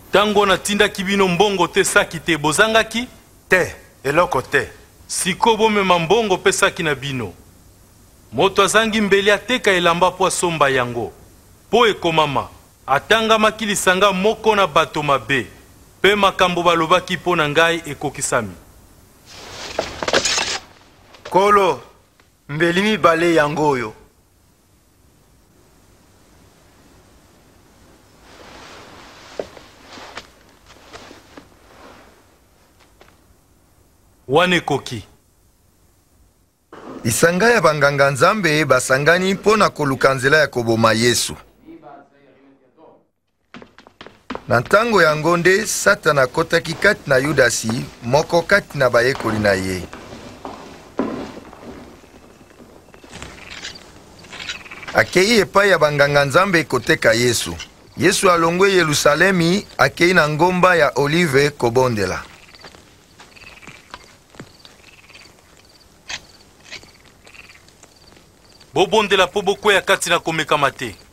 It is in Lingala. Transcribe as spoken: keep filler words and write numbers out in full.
Tango na tinda kibino mbongo te saki te bozangaki? Te, eloko te. Siko bomema mbongo pe saki na bino. Moto azangi mbeli ateka elamba po asomba yango. Po ekomama, atangamaki lisanga moko na bato mabe. Pe makambo balobaki po na ngai ekokisami. Kolo, mbeli mibale yango oyo. Wane koki. Lisanga ya banganga nzambe basangani mpo na koluka nzela ya koboma Yesu. Na ntango yango nde Satana akotaki kati na Yudasi, moko kati na bayekoli na ye. Akei epai ya banganga nzambe koteka Yesu. Yesu alongwe Yerusalemi, akei na ngomba ya Olive kobondela. Bobondela po bokwea kati na komekama te.